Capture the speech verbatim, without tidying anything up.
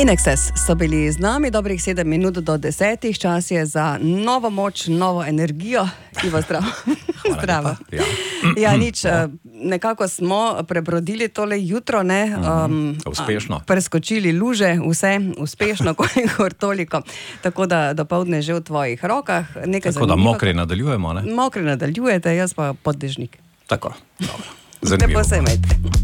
Inexes so bili z nami dobrih sedem minut do desetih, čas je za novo moč, novo energijo. Ivo, zdravo. Zdravo. Ja. Ja, nič, nekako smo prebrodili tole jutro, ne? Um, uspešno. Preskočili luže, vse uspešno, kolikor toliko. Tako da dopoldne že v tvojih rokah. Nekaj Tako da mokri nadaljujemo, ne? Mokri nadaljujete, jaz pa poddežnik. Tako. Lepo se imejte.